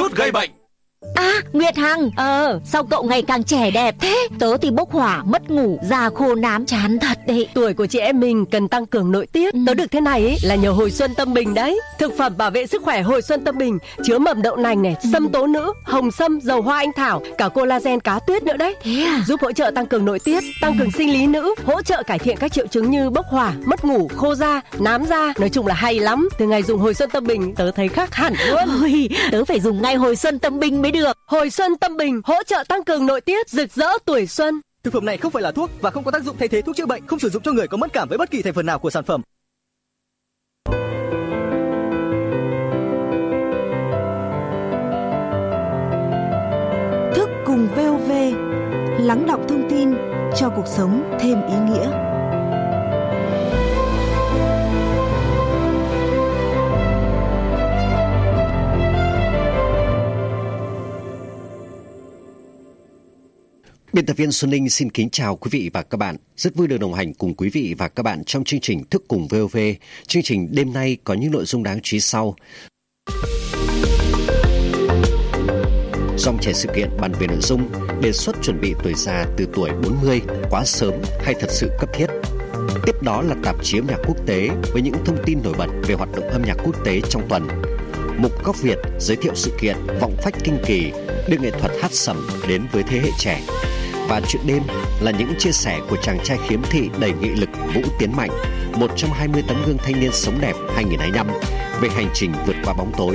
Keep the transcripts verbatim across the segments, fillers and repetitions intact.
thuốc gây bệnh. À, Nguyệt Hằng, ờ, sao cậu ngày càng trẻ đẹp thế? Tớ thì bốc hỏa, mất ngủ, da khô nám, chán thật đấy. Tuổi của chị em mình cần tăng cường nội tiết. Ừ. Tớ được thế này ấy, là nhờ hồi xuân tâm bình đấy. Thực phẩm bảo vệ sức khỏe hồi xuân tâm bình chứa mầm đậu nành này, ừ. sâm tố nữ, hồng sâm, dầu hoa anh thảo, cả collagen cá tuyết nữa đấy. Thế à? Giúp hỗ trợ tăng cường nội tiết, tăng cường sinh lý nữ, hỗ trợ cải thiện các triệu chứng như bốc hỏa, mất ngủ, khô da, nám da. Nói chung là hay lắm. Từ ngày dùng hồi xuân tâm bình, tớ thấy khác hẳn luôn. Ôi, tớ phải dùng ngay hồi xuân tâm bình mới được. Hồi xuân tâm bình hỗ trợ tăng cường nội tiết, rực rỡ tuổi xuân. Thực phẩm này không phải là thuốc và không có tác dụng thay thế thuốc chữa bệnh, không sử dụng cho người có mất cảm với bất kỳ thành phần nào của sản phẩm. Thức cùng vê o vê, lắng đọng thông tin cho cuộc sống thêm ý nghĩa. Biên tập viên Xuân Ninh xin kính chào quý vị và các bạn. Rất vui được đồng hành cùng quý vị và các bạn trong chương trình Thức cùng vê o vê. Chương trình đêm nay có những nội dung đáng chú ý sau. Dòng chảy sự kiện bàn về nội dung đề xuất chuẩn bị tuổi già từ tuổi bốn mươi quá sớm hay thật sự cấp thiết. Tiếp đó là tạp chí âm nhạc quốc tế với những thông tin nổi bật về hoạt động âm nhạc quốc tế trong tuần. Mục Góc Việt giới thiệu sự kiện Vọng Phách Kinh Kỳ đưa nghệ thuật hát sẩm đến với thế hệ trẻ. Và chuyện đêm là những chia sẻ của chàng trai khiếm thị đầy nghị lực Vũ Tiến Mạnh, một trong hai mươi tấm gương thanh niên sống đẹp hai không hai lăm về hành trình vượt qua bóng tối.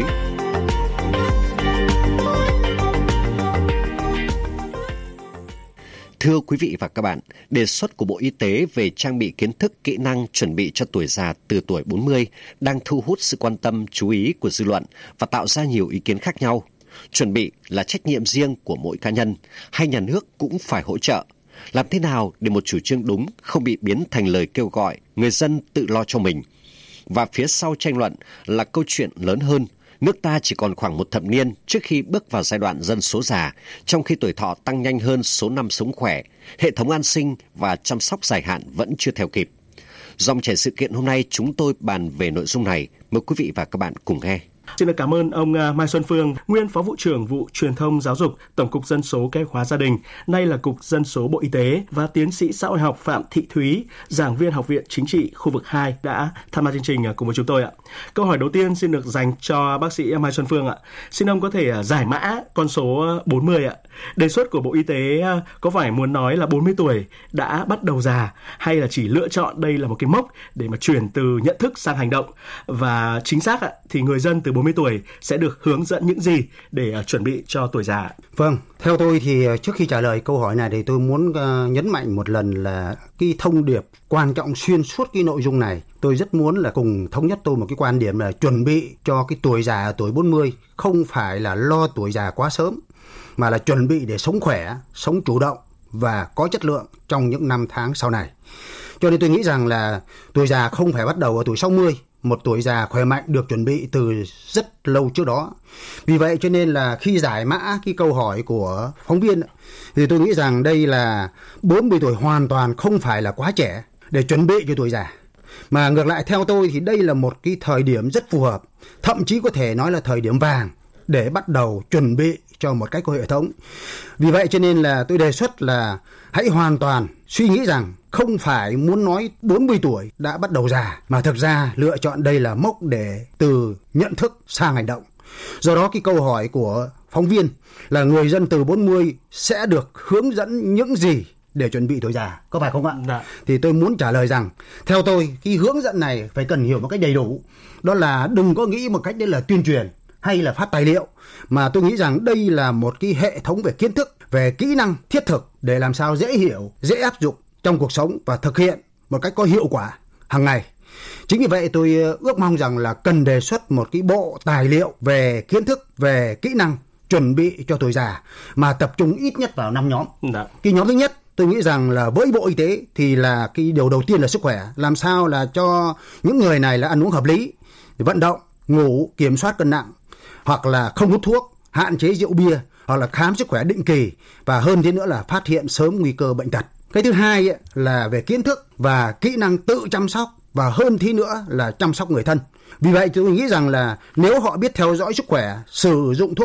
Thưa quý vị và các bạn, đề xuất của Bộ Y tế về trang bị kiến thức, kỹ năng chuẩn bị cho tuổi già từ tuổi bốn mươi đang thu hút sự quan tâm, chú ý của dư luận và tạo ra nhiều ý kiến khác nhau. Chuẩn bị là trách nhiệm riêng của mỗi cá nhân, hay nhà nước cũng phải hỗ trợ. Làm thế nào để một chủ trương đúng không bị biến thành lời kêu gọi người dân tự lo cho mình? Và phía sau tranh luận là câu chuyện lớn hơn. Nước ta chỉ còn khoảng một thập niên trước khi bước vào giai đoạn dân số già, trong khi tuổi thọ tăng nhanh hơn số năm sống khỏe, hệ thống an sinh và chăm sóc dài hạn vẫn chưa theo kịp. Dòng chảy sự kiện hôm nay chúng tôi bàn về nội dung này. Mời quý vị và các bạn cùng nghe. Xin được cảm ơn ông Mai Xuân Phương, nguyên Phó Vụ trưởng Vụ Truyền thông Giáo dục, Tổng cục Dân số Kế hoạch hóa Gia đình, nay là Cục Dân số Bộ Y tế, và tiến sĩ xã hội học Phạm Thị Thúy, giảng viên Học viện Chính trị khu vực hai đã tham gia chương trình cùng với chúng tôi ạ. Câu hỏi đầu tiên xin được dành cho bác sĩ Mai Xuân Phương ạ. Xin ông có thể giải mã con số bốn mươi ạ. Đề xuất của Bộ Y tế có phải muốn nói là bốn mươi tuổi đã bắt đầu già, hay là chỉ lựa chọn đây là một cái mốc để mà chuyển từ nhận thức sang hành động? Và chính xác ạ, thì người dân từ bốn mươi tuổi sẽ được hướng dẫn những gì để uh, chuẩn bị cho tuổi già? Vâng, theo tôi thì trước khi trả lời câu hỏi này thì tôi muốn uh, nhấn mạnh một lần là cái thông điệp quan trọng xuyên suốt cái nội dung này. Tôi rất muốn là cùng thống nhất tôi một cái quan điểm là chuẩn bị cho cái tuổi già ở tuổi bốn mươi không phải là lo tuổi già quá sớm, mà là chuẩn bị để sống khỏe, sống chủ động và có chất lượng trong những năm tháng sau này. Cho nên tôi nghĩ rằng là tuổi già không phải bắt đầu ở tuổi sáu mươi, một tuổi già khỏe mạnh được chuẩn bị từ rất lâu trước đó. Vì vậy cho nên là khi giải mã cái câu hỏi của phóng viên thì tôi nghĩ rằng đây là bốn mươi tuổi hoàn toàn không phải là quá trẻ để chuẩn bị cho tuổi già. Mà ngược lại theo tôi thì đây là một cái thời điểm rất phù hợp, thậm chí có thể nói là thời điểm vàng để bắt đầu chuẩn bị cho một cách có hệ thống. Vì vậy cho nên là tôi đề xuất là hãy hoàn toàn suy nghĩ rằng không phải muốn nói bốn mươi tuổi đã bắt đầu già, mà thực ra lựa chọn đây là mốc để từ nhận thức sang hành động. Do đó cái câu hỏi của phóng viên là người dân từ bốn mươi sẽ được hướng dẫn những gì để chuẩn bị tuổi già, có phải không ạ? Đã. Thì tôi muốn trả lời rằng theo tôi cái hướng dẫn này phải cần hiểu một cách đầy đủ. Đó là đừng có nghĩ một cách đây là tuyên truyền hay là phát tài liệu, mà tôi nghĩ rằng đây là một cái hệ thống về kiến thức, về kỹ năng thiết thực để làm sao dễ hiểu, dễ áp dụng trong cuộc sống và thực hiện một cách có hiệu quả hàng ngày. Chính vì vậy tôi ước mong rằng là cần đề xuất một cái bộ tài liệu về kiến thức, về kỹ năng chuẩn bị cho tuổi già mà tập trung ít nhất vào năm nhóm. Đã. Cái nhóm thứ nhất tôi nghĩ rằng là với Bộ Y tế thì là cái điều đầu tiên là sức khỏe, làm sao là cho những người này là ăn uống hợp lý, vận động, ngủ, kiểm soát cân nặng, hoặc là không hút thuốc, hạn chế rượu bia, hoặc là khám sức khỏe định kỳ, và hơn thế nữa là phát hiện sớm nguy cơ bệnh tật. Cái thứ hai ấy, là về kiến thức và kỹ năng tự chăm sóc, và hơn thế nữa là chăm sóc người thân. Vì vậy tôi nghĩ rằng là nếu họ biết theo dõi sức khỏe, sử dụng thuốc